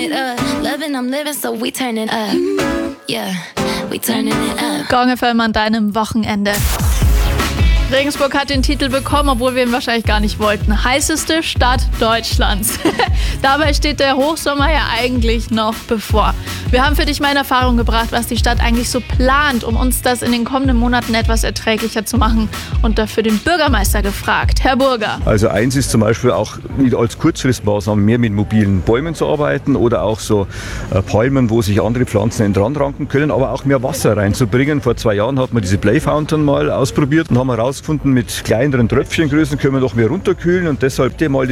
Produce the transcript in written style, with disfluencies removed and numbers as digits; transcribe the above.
it up. Loving, I'm living, so we turning up. Yeah, we turning it up. Gong FM an deinem Wochenende. Regensburg hat den Titel bekommen, obwohl wir ihn wahrscheinlich gar nicht wollten. Heißeste Stadt Deutschlands. Dabei steht der Hochsommer ja eigentlich noch bevor. Wir haben für dich mal in Erfahrung gebracht, was die Stadt eigentlich so plant, um uns das in den kommenden Monaten etwas erträglicher zu machen. Und dafür den Bürgermeister gefragt. Herr Burger. Also eins ist zum Beispiel auch als Kurzfristmaßnahme mehr mit mobilen Bäumen zu arbeiten oder auch so Palmen, wo sich andere Pflanzen entlang ranken können, aber auch mehr Wasser reinzubringen. Vor 2 Jahren hat man diese Play Fountain mal ausprobiert und haben herausgefunden, mit kleineren Tröpfchengrößen können wir noch mehr runterkühlen und deshalb mal